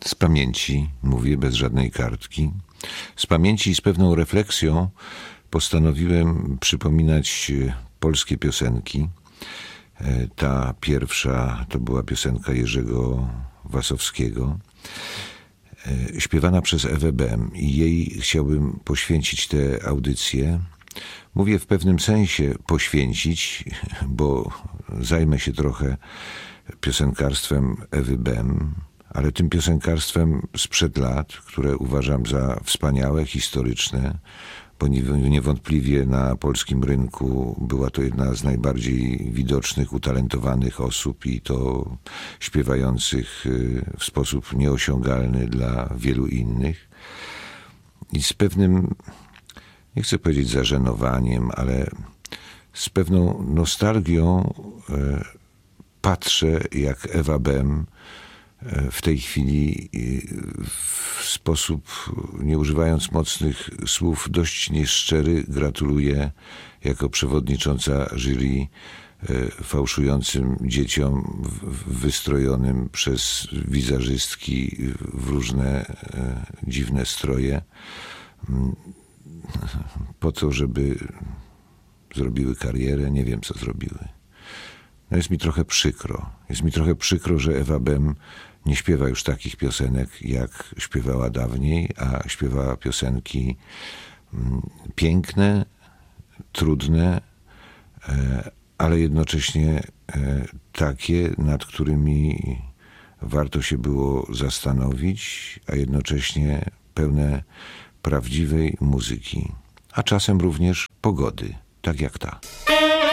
Z pamięci, mówię bez żadnej kartki, z pamięci i z pewną refleksją postanowiłem przypominać polskie piosenki. Ta pierwsza to była piosenka Jerzego Wasowskiego, śpiewana przez Ewę Bem, i jej chciałbym poświęcić tę audycję. Mówię w pewnym sensie poświęcić, bo zajmę się trochę piosenkarstwem Ewy Bem, ale tym piosenkarstwem sprzed lat, które uważam za wspaniałe, historyczne, bo niewątpliwie na polskim rynku była to jedna z najbardziej widocznych, utalentowanych osób i to śpiewających w sposób nieosiągalny dla wielu innych. I z pewnym, nie chcę powiedzieć zażenowaniem, ale z pewną nostalgią patrzę, jak Ewa Bem w tej chwili w sposób, nie używając mocnych słów, dość nieszczery gratuluje jako przewodnicząca jury fałszującym dzieciom wystrojonym przez wizerzystki w różne dziwne stroje po to, żeby zrobiły karierę. Nie wiem, co zrobiły. No jest mi trochę przykro. Jest mi trochę przykro, że Ewa Bem nie śpiewa już takich piosenek, jak śpiewała dawniej, a śpiewała piosenki piękne, trudne, ale jednocześnie takie, nad którymi warto się było zastanowić, a jednocześnie pełne prawdziwej muzyki, a czasem również pogody, tak jak ta.